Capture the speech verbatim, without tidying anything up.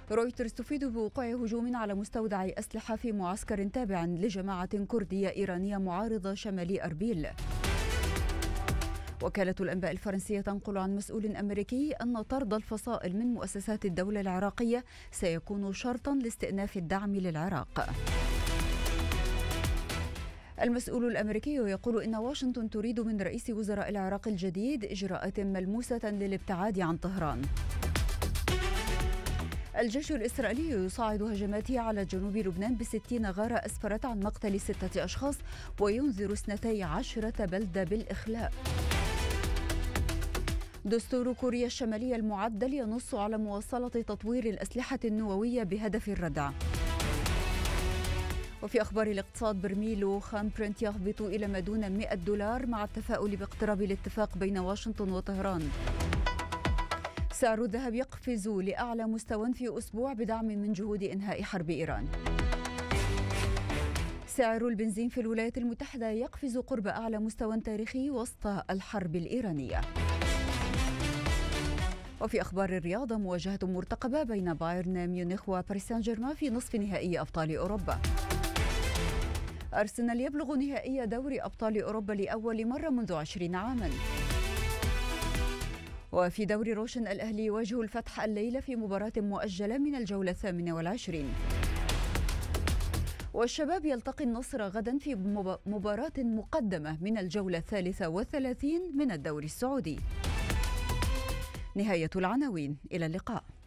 رويترز تفيد بوقوع هجوم على مستودع أسلحة في معسكر تابع لجماعة كردية إيرانية معارضة شمال أربيل. وكالة الأنباء الفرنسية تنقل عن مسؤول أمريكي أن طرد الفصائل من مؤسسات الدولة العراقية سيكون شرطا لاستئناف الدعم للعراق. المسؤول الأمريكي يقول إن واشنطن تريد من رئيس وزراء العراق الجديد إجراءات ملموسة للابتعاد عن طهران. الجيش الإسرائيلي يصاعد هجماته على جنوب لبنان بستين غارة أسفرت عن مقتل ستة أشخاص وينذر اثنتي عشرة بلدة بالإخلاء. دستور كوريا الشمالية المعدل ينص على مواصلة تطوير الأسلحة النووية بهدف الردع. وفي أخبار الاقتصاد، برميل خام برنت يهبط إلى ما دون مئة دولار مع التفاؤل باقتراب الاتفاق بين واشنطن وطهران. سعر الذهب يقفز لأعلى مستوى في أسبوع بدعم من جهود إنهاء حرب إيران. سعر البنزين في الولايات المتحدة يقفز قرب أعلى مستوى تاريخي وسط الحرب الإيرانية. وفي أخبار الرياضة، مواجهة مرتقبة بين بايرن ميونخ وباريس سان جيرمان في نصف نهائي أبطال أوروبا. أرسنال يبلغ نهائي دوري أبطال أوروبا لأول مرة منذ عشرين عاما. وفي دوري روشن، الأهلي يواجه الفتح الليلة في مباراة مؤجلة من الجولة الثامنة والعشرين. والشباب يلتقي النصر غدا في مباراة مقدمة من الجولة الثالثة والثلاثين من الدوري السعودي. نهاية العناوين، إلى اللقاء.